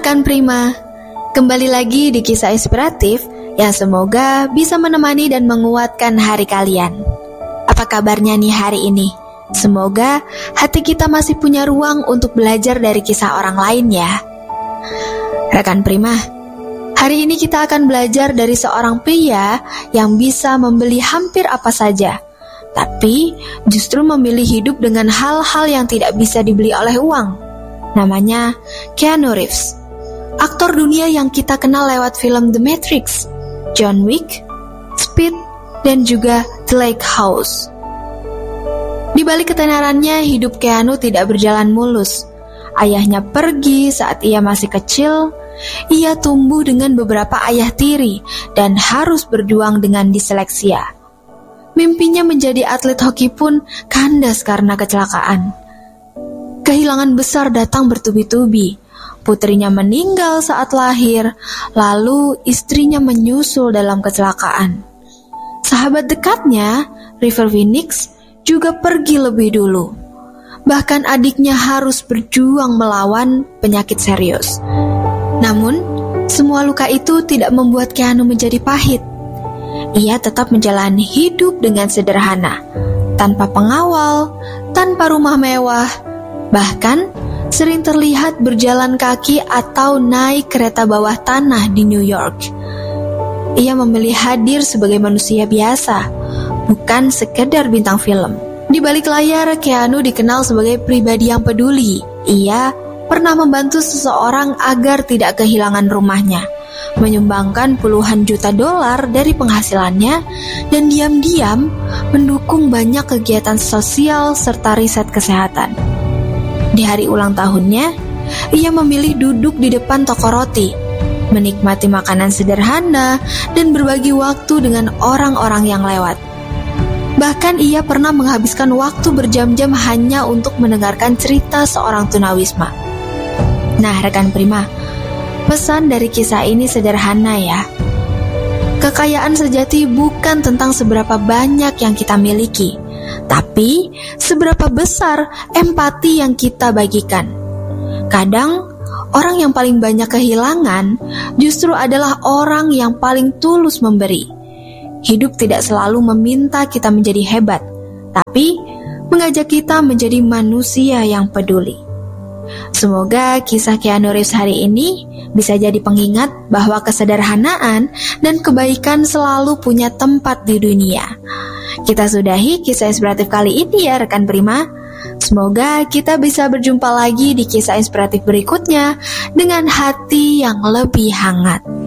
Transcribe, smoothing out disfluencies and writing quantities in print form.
rekan Prima, kembali lagi di kisah inspiratif yang semoga bisa menemani dan menguatkan hari kalian. Apa kabarnya nih hari ini? Semoga hati kita masih punya ruang untuk belajar dari kisah orang lain ya. Rekan Prima, hari ini kita akan belajar dari seorang pria yang bisa membeli hampir apa saja, tapi justru memilih hidup dengan hal-hal yang tidak bisa dibeli oleh uang. Namanya Keanu Reeves, aktor dunia yang kita kenal lewat film The Matrix, John Wick, Speed, dan juga The Lighthouse. Di balik ketenarannya, hidup Keanu tidak berjalan mulus. Ayahnya pergi saat ia masih kecil. Ia tumbuh dengan beberapa ayah tiri dan harus berjuang dengan disleksia. Mimpinya menjadi atlet hoki pun kandas karena kecelakaan. Kehilangan besar datang bertubi-tubi. Putrinya meninggal saat lahir, lalu istrinya menyusul dalam kecelakaan. Sahabat dekatnya, River Phoenix, juga pergi lebih dulu. Bahkan adiknya harus berjuang melawan penyakit serius. Namun, semua luka itu tidak membuat Keanu menjadi pahit. Ia tetap menjalani hidup dengan sederhana, tanpa pengawal, tanpa rumah mewah, bahkan sering terlihat berjalan kaki atau naik kereta bawah tanah di New York. Ia memilih hadir sebagai manusia biasa, bukan sekedar bintang film. Di balik layar, Keanu dikenal sebagai pribadi yang peduli. Ia pernah membantu seseorang agar tidak kehilangan rumahnya, menyumbangkan puluhan juta dolar dari penghasilannya, dan diam-diam mendukung banyak kegiatan sosial serta riset kesehatan. Di hari ulang tahunnya, ia memilih duduk di depan toko roti, menikmati makanan sederhana, dan berbagi waktu dengan orang-orang yang lewat. Bahkan ia pernah menghabiskan waktu berjam-jam hanya untuk mendengarkan cerita seorang tunawisma. Nah, rekan Prima, pesan dari kisah ini sederhana ya. Kekayaan sejati bukan tentang seberapa banyak yang kita miliki, tapi seberapa besar empati yang kita bagikan. Kadang, orang yang paling banyak kehilangan justru adalah orang yang paling tulus memberi. Hidup tidak selalu meminta kita menjadi hebat, tapi mengajak kita menjadi manusia yang peduli. Semoga kisah Keanu Reeves hari ini bisa jadi pengingat bahwa kesederhanaan dan kebaikan selalu punya tempat di dunia. Kita sudahi kisah inspiratif kali ini ya rekan Prima. Semoga kita bisa berjumpa lagi di kisah inspiratif berikutnya dengan hati yang lebih hangat.